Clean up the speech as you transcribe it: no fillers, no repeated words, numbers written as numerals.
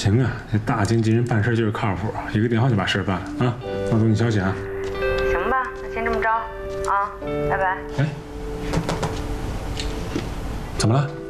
行啊，这大经纪人办事就是靠谱，一个电话就把事办了啊！放等你消息啊。 行吧，那先这么着啊，拜拜。 哎，怎么了？